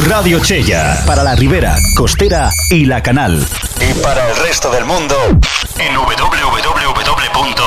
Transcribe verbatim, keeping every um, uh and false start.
Radio Chella, para la Ribera, Costera y La Canal. Y para el resto del mundo, en doble u doble u doble u punto